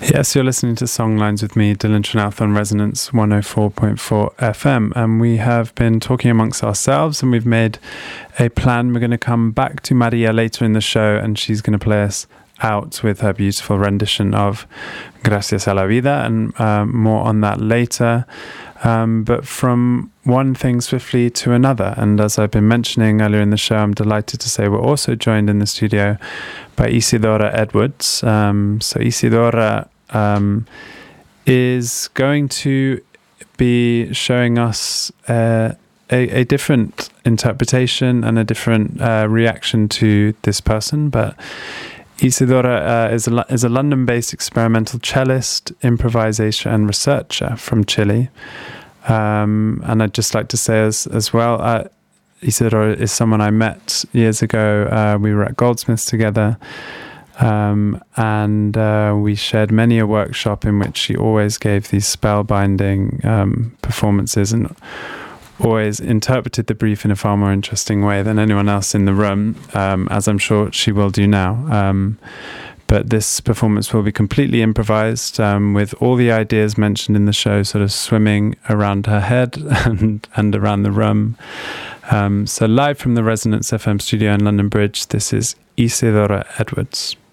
Yes, you're listening to Songlines with me, Dylan Trinath, on Resonance 104.4 FM. And we have been talking amongst ourselves and we've made a plan. We're going to come back to Maria later in the show and she's going to play us out with her beautiful rendition of Gracias a la Vida, and more on that later. But from one thing swiftly to another, and as I've been mentioning earlier in the show, I'm delighted to say we're also joined in the studio by Isidora Edwards. So Isidora is going to be showing us a different interpretation and a different reaction to this person, but Isidora is a London-based experimental cellist, improvisator and researcher from Chile. And I'd just like to say as well, Isidora is someone I met years ago. We were at Goldsmiths together, and we shared many a workshop in which she always gave these spellbinding performances and always interpreted the brief in a far more interesting way than anyone else in the room, as I'm sure she will do now. But this performance will be completely improvised, with all the ideas mentioned in the show sort of swimming around her head and around the room. So live from the Resonance FM studio in London Bridge, this is Isidora Edwards.